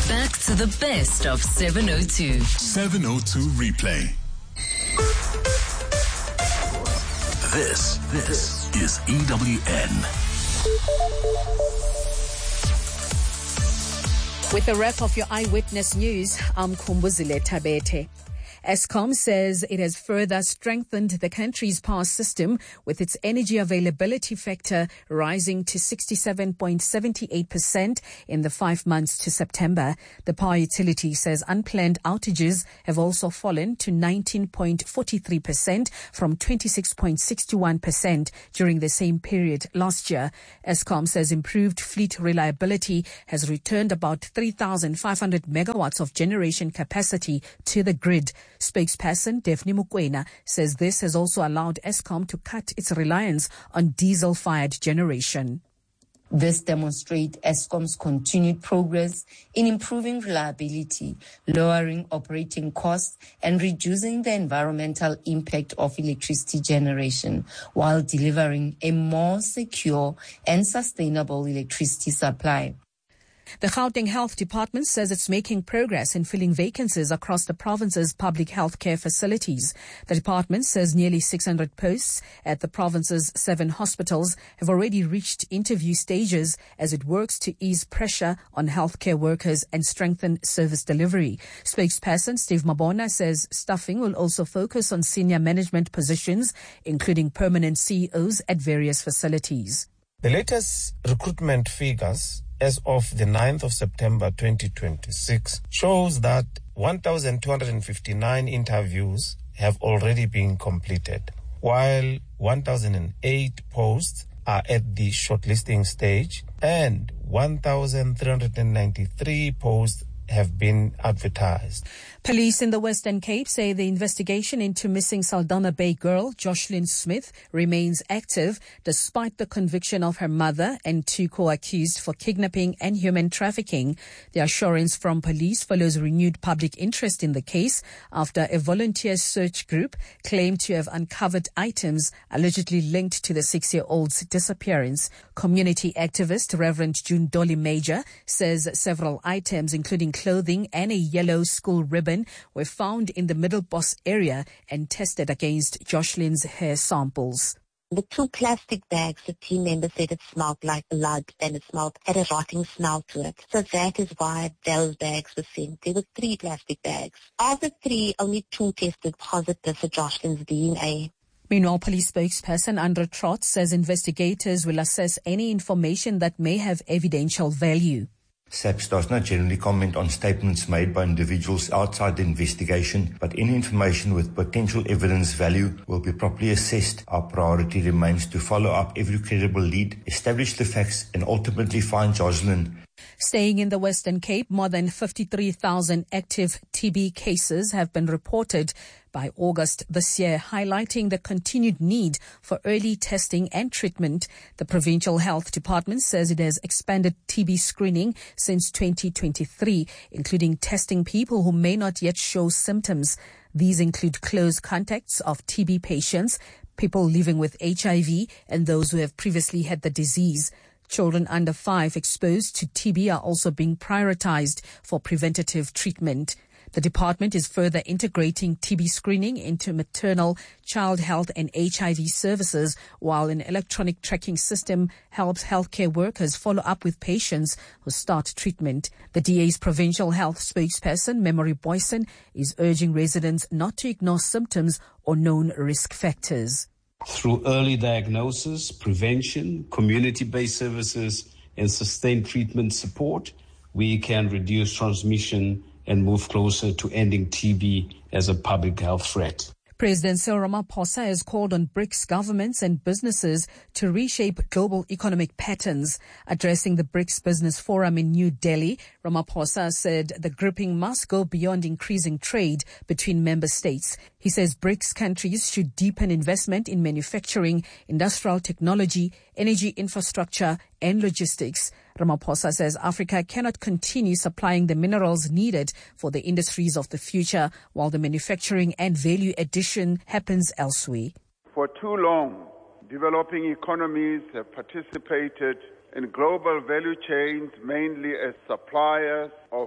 Back to the best of 702. 702 Replay. This is EWN. With a wrap of your Eyewitness News, I'm Kumbuzile Tabete. Eskom says it has further strengthened the country's power system, with its energy availability factor rising to 67.78% in the 5 months to September. The power utility says unplanned outages have also fallen to 19.43% from 26.61% during the same period last year. Eskom says improved fleet reliability has returned about 3,500 megawatts of generation capacity to the grid. Spokesperson Daphne Mukwena says this has also allowed Eskom to cut its reliance on diesel-fired generation. This demonstrates Eskom's continued progress in improving reliability, lowering operating costs, and reducing the environmental impact of electricity generation, while delivering a more secure and sustainable electricity supply. The Gauteng Health Department says it's making progress in filling vacancies across the province's public health care facilities. The department says nearly 600 posts at the province's 7 hospitals have already reached interview stages as it works to ease pressure on healthcare workers and strengthen service delivery. Spokesperson Steve Mabona says staffing will also focus on senior management positions, including permanent CEOs at various facilities. The latest recruitment figures as of the 9th of September 2026 shows that 1,259 interviews have already been completed, while 1,008 posts are at the shortlisting stage and 1,393 posts have been advertised. Police in the Western Cape say the investigation into missing Saldanha Bay girl Jocelyn Smith remains active despite the conviction of her mother and 2 co-accused for kidnapping and human trafficking. The assurance from police follows renewed public interest in the case after a volunteer search group claimed to have uncovered items allegedly linked to the 6-year-old's disappearance. Community activist Reverend June Dolly Major says several items, including clothing and a yellow school ribbon, were found in the Middelbos area and tested against Jocelyn's hair samples. The 2 plastic bags, the team members said it smelled like blood and it had a rotting smell to it. So that is why those bags were sent. There were 3 plastic bags. Of the 3, only 2 tested positive for Jocelyn's DNA. Meanwhile, police spokesperson Andra Trott says investigators will assess any information that may have evidential value. SAPS does not generally comment on statements made by individuals outside the investigation, but any information with potential evidence value will be properly assessed. Our priority remains to follow up every credible lead, establish the facts, and ultimately find Jocelyn. Staying in the Western Cape, more than 53,000 active TB cases have been reported by August this year, highlighting the continued need for early testing and treatment. The Provincial Health Department says it has expanded TB screening since 2023, including testing people who may not yet show symptoms. These include close contacts of TB patients, people living with HIV, and those who have previously had the disease. Children under 5 exposed to TB are also being prioritized for preventative treatment. The department is further integrating TB screening into maternal, child health and HIV services, while an electronic tracking system helps healthcare workers follow up with patients who start treatment. The DA's provincial health spokesperson, Memory Boyson, is urging residents not to ignore symptoms or known risk factors. Through early diagnosis, prevention, community-based services, and sustained treatment support, we can reduce transmission and move closer to ending TB as a public health threat. President Cyril Ramaphosa has called on BRICS governments and businesses to reshape global economic patterns. Addressing the BRICS Business Forum in New Delhi, Ramaphosa said the grouping must go beyond increasing trade between member states. He says BRICS countries should deepen investment in manufacturing, industrial technology, energy infrastructure, and logistics. Ramaphosa says Africa cannot continue supplying the minerals needed for the industries of the future while the manufacturing and value addition happens elsewhere. For too long, developing economies have participated in global value chains mainly as suppliers of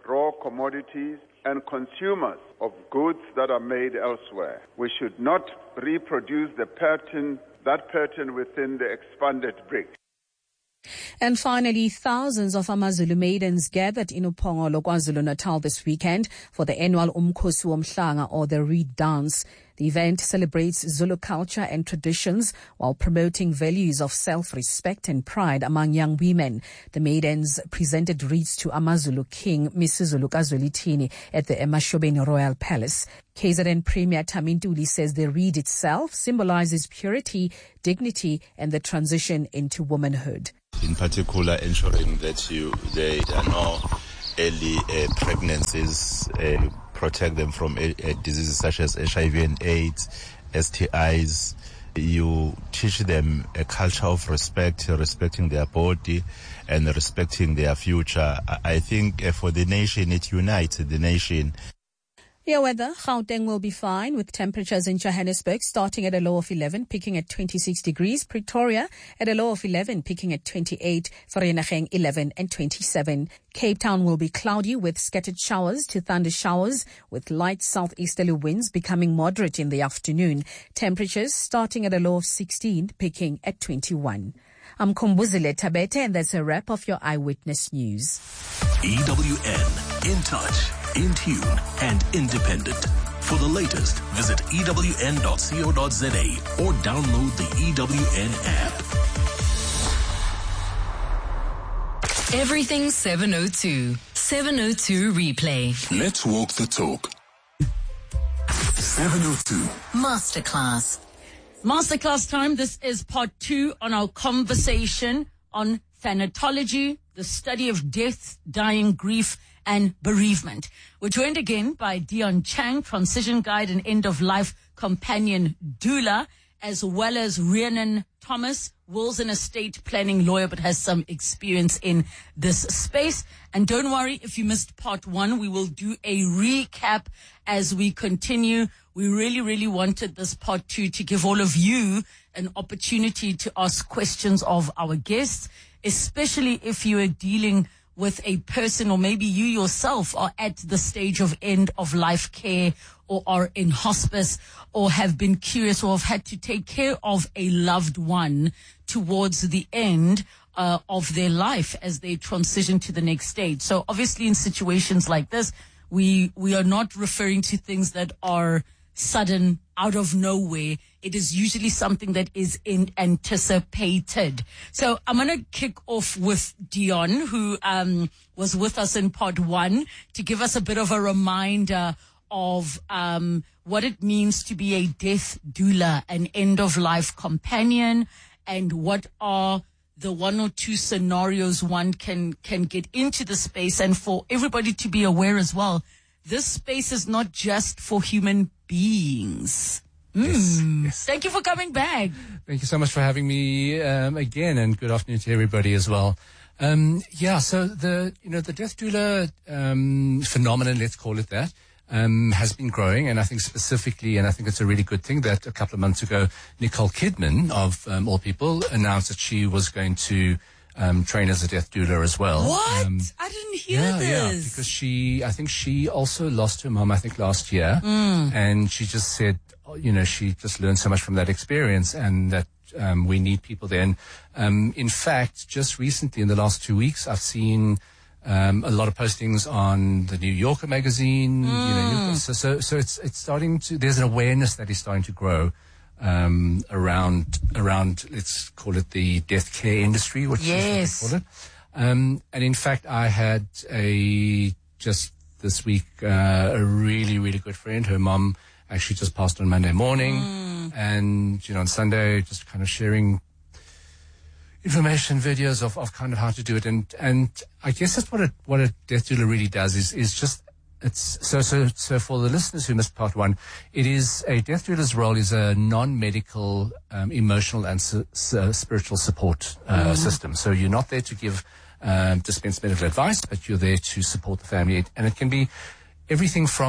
raw commodities, and consumers of goods that are made elsewhere. We should not reproduce that pattern within the expanded BRICS. And finally, thousands of AmaZulu maidens gathered in Upongolo, KwaZulu-Natal this weekend for the annual Umkhosi Womhlanga, or the Reed Dance. The event celebrates Zulu culture and traditions while promoting values of self-respect and pride among young women. The maidens presented wreaths to AmaZulu King, Misuzulu Kazwelithini, at the Emashobeni Royal Palace. KZN Premier Tami Ntuli says the reed itself symbolizes purity, dignity, and the transition into womanhood. In particular, ensuring that there are no early pregnancies, protect them from diseases such as HIV and AIDS, STIs. You teach them a culture of respect, respecting their body and respecting their future. I think for the nation, it unites the nation. Your weather, Gauteng will be fine with temperatures in Johannesburg starting at a low of 11, peaking at 26 degrees. Pretoria at a low of 11, peaking at 28. Vereeniging 11 and 27. Cape Town will be cloudy with scattered showers to thunder showers with light southeasterly winds becoming moderate in the afternoon. Temperatures starting at a low of 16, peaking at 21. I'm Kumbuzile Tabete, and that's a wrap of your Eyewitness News. EWN, in touch, in tune, and independent. For the latest, visit ewn.co.za or download the EWN app. Everything 702. 702 Replay. Let's walk the talk. 702. Masterclass. Masterclass time. This is part 2 on our conversation on thanatology, the study of death, dying, grief, and bereavement. We're joined again by Dion Chang, transition guide and end-of-life companion doula, as well as Rhiannon Thomas, wills and estate planning lawyer, but has some experience in this space. And don't worry, if you missed part 1, we will do a recap as we continue. We really wanted this part 2 to give all of you an opportunity to ask questions of our guests, especially if you are dealing with a person, or maybe you yourself are at the stage of end of life care, or are in hospice, or have been curious, or have had to take care of a loved one towards the end of their life as they transition to the next stage. So obviously in situations like this, we are not referring to things that are sudden, out of nowhere. It is usually something that is anticipated. So I'm going to kick off with Dion, who was with us in part 1, to give us a bit of a reminder of what it means to be a death doula, an end-of-life companion, and what are the 1 or 2 scenarios one can get into the space. And for everybody to be aware as well, this space is not just for human beings. Yes. Thank you for coming back. Thank you so much for having me again, and good afternoon to everybody as well. So the death doula phenomenon, let's call it that, has been growing, and I think specifically, and I think it's a really good thing that a couple of months ago, Nicole Kidman, of all people, announced that she was going to train as a death doula as well. What? I didn't hear this. Yeah, because I think she also lost her mom, last year. And she just said, she just learned so much from that experience, and that we need people there. And in fact, just recently in the last 2 weeks, I've seen a lot of postings on the New Yorker magazine. So it's starting to, there's an awareness that is starting to grow around, let's call it the death care industry, which is what they call it. And in fact, I had just this week, a really, really good friend. Her mom actually just passed on Monday morning. And, on Sunday, just kind of sharing information, videos of kind of how to do it. And I guess that's what a death doula really does is just, it's so for the listeners who missed part 1, it is a death doula's role is a non-medical, emotional and spiritual support, system. So you're not there to dispense medical advice, but you're there to support the family. And it can be everything from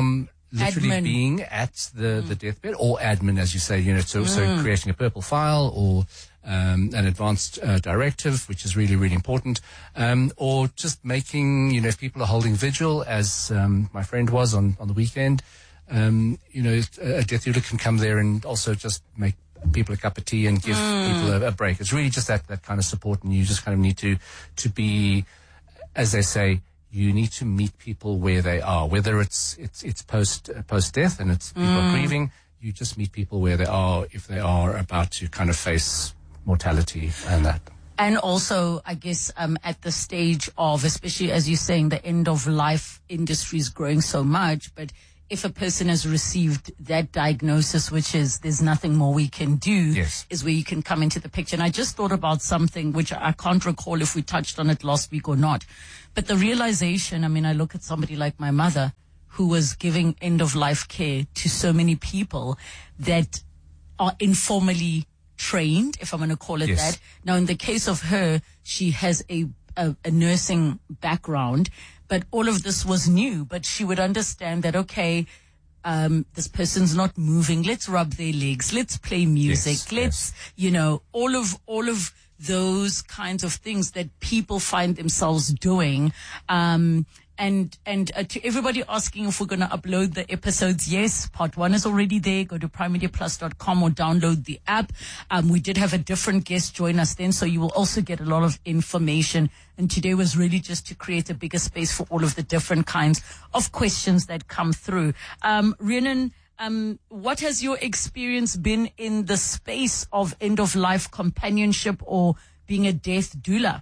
literally admin. being at the deathbed, or admin, as you say, so creating a purple file or an advanced directive, which is really, really important, or just making, if people are holding vigil, as my friend was on the weekend, a death doula can come there and also just make people a cup of tea and give people a break. It's really just that kind of support, and you just kind of need to be, as they say, you need to meet people where they are, whether it's post death and it's people are grieving. You just meet people where they are if they are about to kind of face mortality and that. And also, I guess, at the stage of, especially as you're saying, the end of life industry is growing so much, but if a person has received that diagnosis, which is there's nothing more we can do, yes, is where you can come into the picture. And I just thought about something which I can't recall if we touched on it last week or not. But the realization, I look at somebody like my mother who was giving end-of-life care to so many people that are informally trained, if I'm going to call it that. Now, in the case of her, she has a nursing background, but all of this was new. But she would understand that, okay, this person's not moving. Let's rub their legs. Let's play music. Let's, all of those kinds of things that people find themselves doing. And to everybody asking if we're going to upload the episodes, yes, part 1 is already there. Go to primediaplus.com or download the app. We did have a different guest join us then, so you will also get a lot of information. And today was really just to create a bigger space for all of the different kinds of questions that come through. Rhiannon, what has your experience been in the space of end-of-life companionship or being a death doula?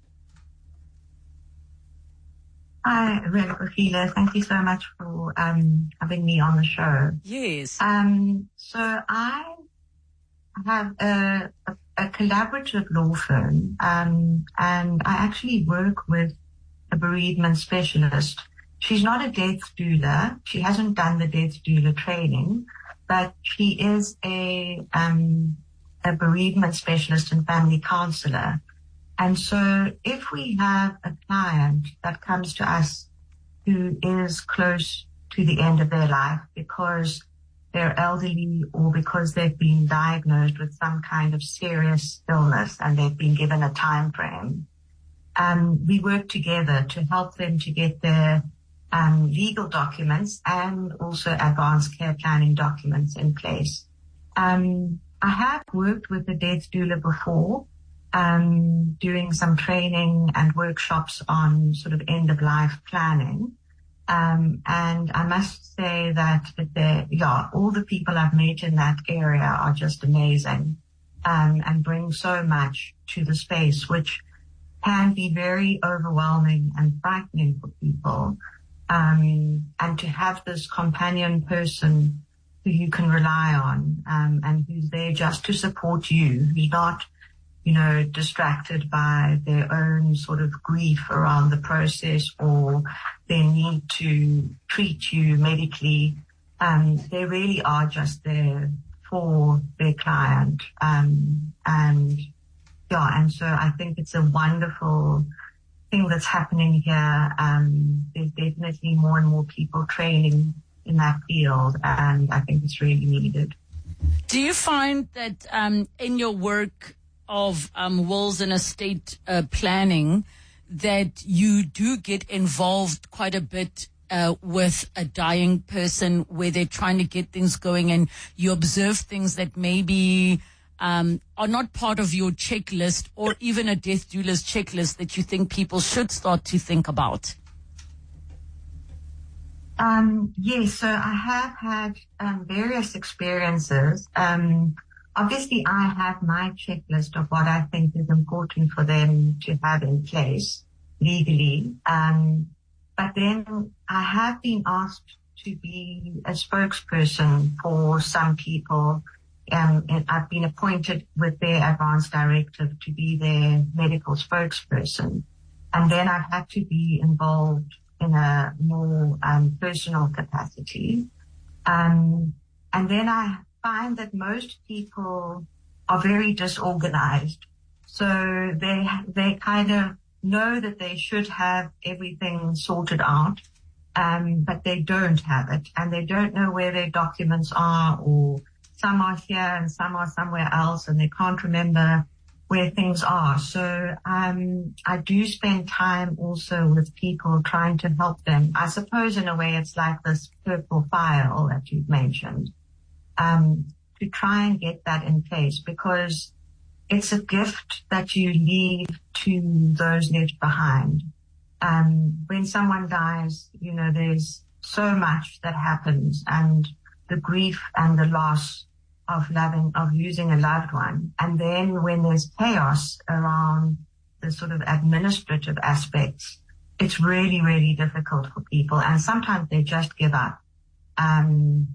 Hi, Regina. Thank you so much for having me on the show. Yes. So I have a collaborative law firm, and I actually work with a bereavement specialist. She's not a death doula. She hasn't done the death doula training, but she is a bereavement specialist and family counselor. And so if we have a client that comes to us who is close to the end of their life because they're elderly or because they've been diagnosed with some kind of serious illness and they've been given a time frame, we work together to help them to get their legal documents and also advanced care planning documents in place. I have worked with a death doula before, doing some training and workshops on sort of end-of-life planning. And I must say that all the people I've met in that area are just amazing, and bring so much to the space, which can be very overwhelming and frightening for people. And to have this companion person who you can rely on, and who's there just to support you, who's not distracted by their own sort of grief around the process or their need to treat you medically. They really are just there for their client. And so I think it's a wonderful thing that's happening here. There's definitely more and more people training in that field, and I think it's really needed. Do you find that in your work of wills and estate planning that you do get involved quite a bit with a dying person where they're trying to get things going and you observe things that maybe are not part of your checklist or even a death doula's checklist that you think people should start to think about? Yes, so I have had various experiences. Obviously, I have my checklist of what I think is important for them to have in place legally. But then I have been asked to be a spokesperson for some people. And I've been appointed with their advanced directive to be their medical spokesperson. And then I've had to be involved in a more personal capacity. And then I find that most people are very disorganized. So they kind of know that they should have everything sorted out. but they don't have it, and they don't know where their documents are, or some are here and some are somewhere else, and they can't remember where things are. So I do spend time also with people trying to help them. I suppose in a way it's like this purple file that you've mentioned, to try and get that in place, because it's a gift that you leave to those left behind. When someone dies, there's so much that happens, and the grief and the loss of losing a loved one. And then when there's chaos around the sort of administrative aspects, it's really, really difficult for people. And sometimes they just give up, and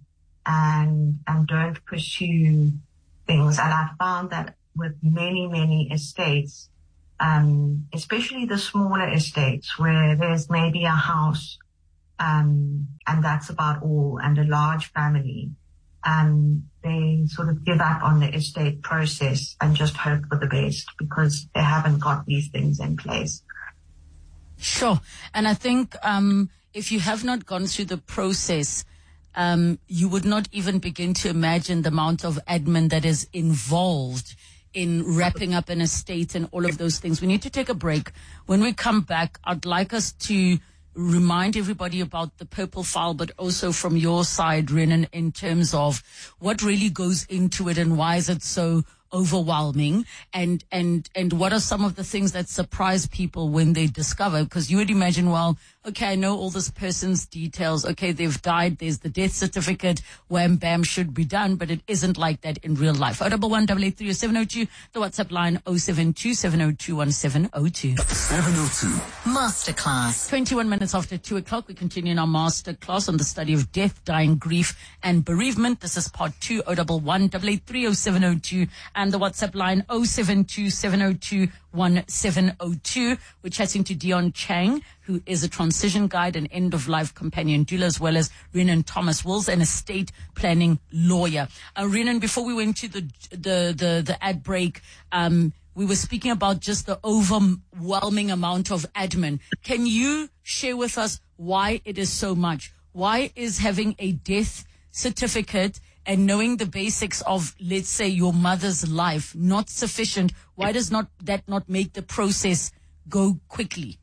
don't pursue things. And I found that with many, many estates, especially the smaller estates where there's maybe a house, and that's about all, and a large family, they sort of give up on the estate process and just hope for the best because they haven't got these things in place. Sure. And I think if you have not gone through the process, you would not even begin to imagine the amount of admin that is involved in wrapping up an estate and all of those things. We need to take a break. When we come back, I'd like us to remind everybody about the purple file, but also from your side, Rhiannon, in terms of what really goes into it and why is it so overwhelming, and what are some of the things that surprise people when they discover, because you would imagine, well, okay, I know all this person's details, okay, they've died, there's the death certificate, wham bam, should be done, but it isn't like that in real life. 011-883-0702, the WhatsApp line 072-702-1702. 702 Masterclass. 21 minutes after 2 o'clock, we continue in our masterclass on the study of death, dying, grief, and bereavement. This is part 2, 011-883-0702, and the WhatsApp line 072-702-1702. We're chatting to Dion Chang, who is a transition guide and end-of-life companion doula, as well as Rhiannon Thomas-Wills, an estate planning lawyer. Rhiannon, before we went to the ad break, we were speaking about just the overwhelming amount of admin. Can you share with us why it is so much? Why is having a death certificate and knowing the basics of, let's say, your mother's life not sufficient? Why does that not make the process go quickly?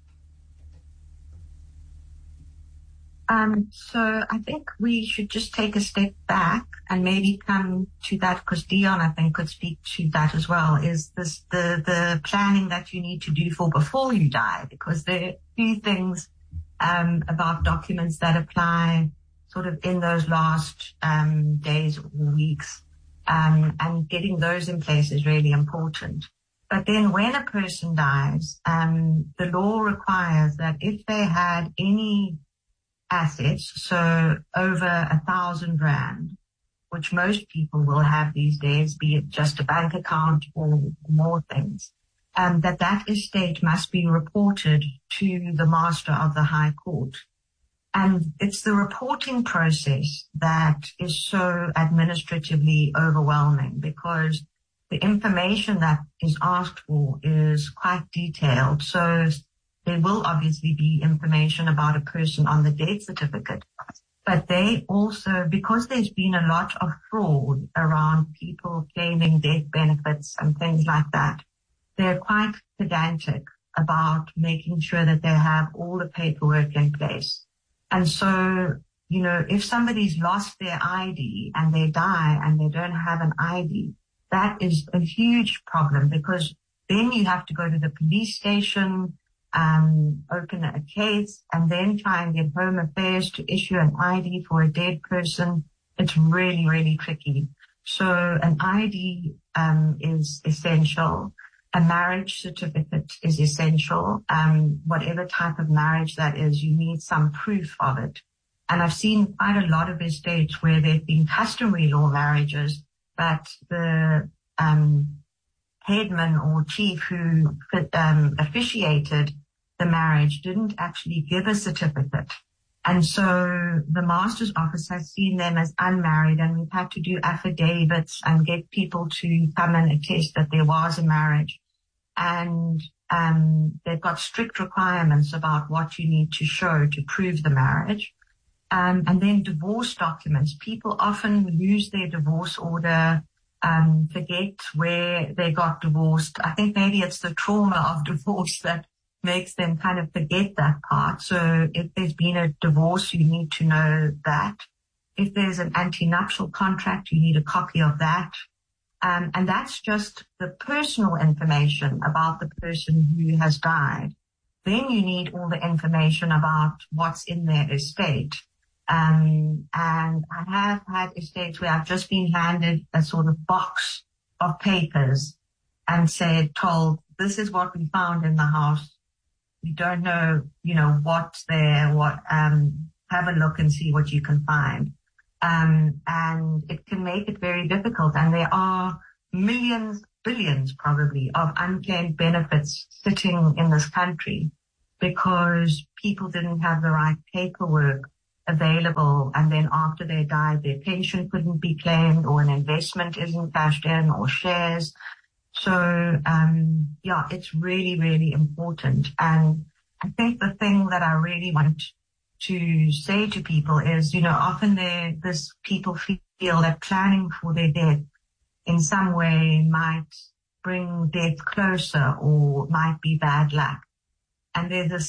So I think we should just take a step back and maybe come to that, because Dion, I think, could speak to that as well, is this the planning that you need to do for before you die, because there are a few things about documents that apply sort of in those last days or weeks, and getting those in place is really important. But then when a person dies, the law requires that if they had any assets, so over 1,000 rand, which most people will have these days, be it just a bank account or more things, that estate must be reported to the Master of the High Court. And it's the reporting process that is so administratively overwhelming, because the information that is asked for is quite detailed. So there will obviously be information about a person on the death certificate, but they also, because there's been a lot of fraud around people claiming death benefits and things like that, they're quite pedantic about making sure that they have all the paperwork in place. And so, if somebody's lost their ID and they die and they don't have an ID, that is a huge problem, because then you have to go to the police station, open a case, and then try and get Home Affairs to issue an ID for a dead person. It's really, really tricky. So an ID is essential. A marriage certificate is essential. Whatever type of marriage that is, you need some proof of it. And I've seen quite a lot of estates where there have been customary law marriages, but the headman or chief who officiated the marriage didn't actually give a certificate. And so the master's office has seen them as unmarried, and we've had to do affidavits and get people to come and attest that there was a marriage. And They've got strict requirements about what you need to show to prove the marriage. And then divorce documents. People often lose their divorce order, forget where they got divorced. I think maybe it's the trauma of divorce that makes them kind of forget that part. So if there's been a divorce, you need to know that. If there's an antenuptial contract, you need a copy of that. And that's just the personal information about the person who has died. Then you need all the information about what's in their estate. And I have had estates where I've just been handed a sort of box of papers and told, this is what we found in the house. We don't know, what's there, have a look and see what you can find. And it can make it very difficult. And there are millions, billions probably of unclaimed benefits sitting in this country because people didn't have the right paperwork available. And then after they died, their pension couldn't be claimed or an investment isn't cashed in or shares. So, it's really, really important. And I think the thing that I really want to say to people is, often people feel that planning for their death in some way might bring death closer or might be bad luck. And there's this